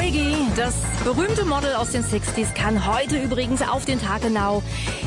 Twiggy, das berühmte Model aus den 60s, kann heute übrigens auf den Tag genau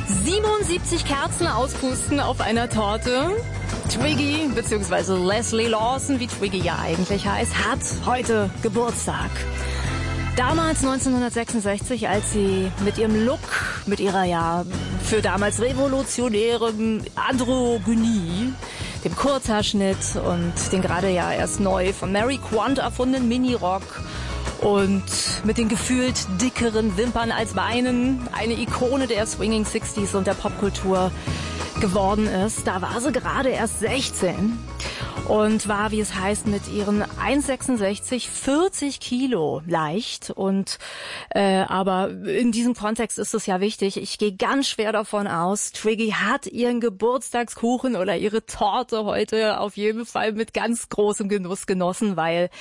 77 Kerzen auspusten auf einer Torte. Twiggy, beziehungsweise Leslie Lawson, wie Twiggy ja eigentlich heißt, hat heute Geburtstag. Damals 1966, als sie mit ihrem Look, mit ihrer ja für damals revolutionären Androgynie, dem Kurzhaarschnitt und den gerade ja erst neu von Mary Quant erfundenen Minirock und mit den gefühlt dickeren Wimpern als Beinen eine Ikone der Swinging 60s und der Popkultur geworden ist. Da war sie gerade erst 16 und war, wie es heißt, mit ihren 1,66 40 Kilo leicht. Und aber in diesem Kontext ist es ja wichtig, ich gehe ganz schwer davon aus, Twiggy hat ihren Geburtstagskuchen oder ihre Torte heute auf jeden Fall mit ganz großem Genuss genossen, weil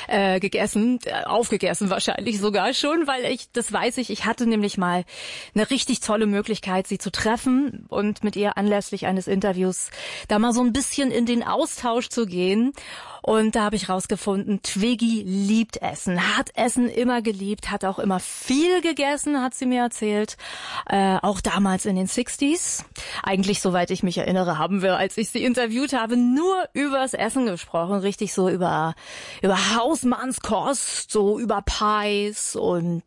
aufgegessen wahrscheinlich sogar schon, weil das weiß ich hatte nämlich mal eine richtig tolle Möglichkeit, sie zu treffen und mit ihr anlässlich eines Interviews da mal so ein bisschen in den Austausch zu gehen. Und da habe ich rausgefunden, Twiggy liebt Essen, hat Essen immer geliebt, hat auch immer viel gegessen, hat sie mir erzählt. Auch damals in den 60s. Eigentlich, soweit ich mich erinnere, haben wir, als ich sie interviewt habe, nur übers Essen gesprochen. Richtig so über Hausmannskost, so über Pies und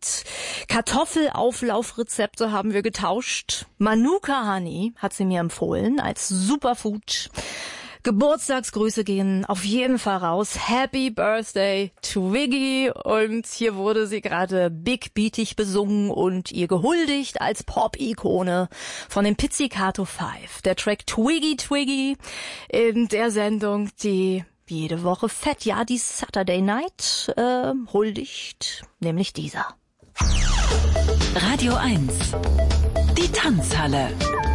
Kartoffelauflaufrezepte haben wir getauscht. Manuka Honey hat sie mir empfohlen als Superfood. Geburtstagsgrüße gehen auf jeden Fall raus. Happy Birthday, Twiggy. Und hier wurde sie gerade big beatig besungen und ihr gehuldigt als Pop-Ikone von den Pizzicato 5. Der Track Twiggy Twiggy in der Sendung, die jede Woche fett, ja, die Saturday Night huldigt, nämlich dieser. Radio 1, die Tanzhalle.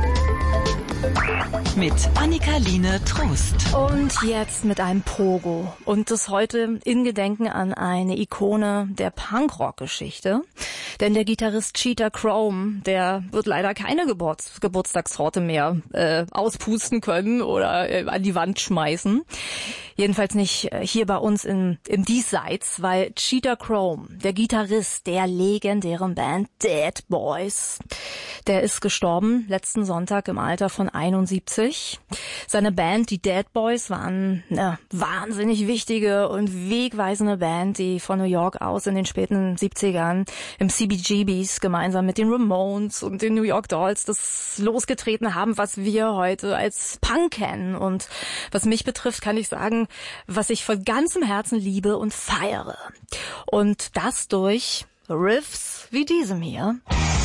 Mit Annika-Line Trost. Und jetzt mit einem Pogo. Und das heute in Gedenken an eine Ikone der Punkrock-Geschichte. Denn der Gitarrist Cheetah Chrome, der wird leider keine Geburtstagstorte mehr auspusten können oder an die Wand schmeißen. Jedenfalls nicht hier bei uns im Diesseits, weil Cheetah Chrome, der Gitarrist der legendären Band Dead Boys, der ist gestorben letzten Sonntag im Alter von 71. Seine Band, die Dead Boys, waren eine wahnsinnig wichtige und wegweisende Band, die von New York aus in den späten 70ern im CBGBs gemeinsam mit den Ramones und den New York Dolls das losgetreten haben, was wir heute als Punk kennen. Und was mich betrifft, kann ich sagen, was ich von ganzem Herzen liebe und feiere. Und das durch Riffs wie diesem hier.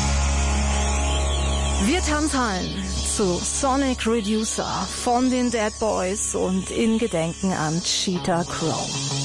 Wir tanzen zu Sonic Reducer von den Dead Boys und in Gedenken an Cheetah Chrome.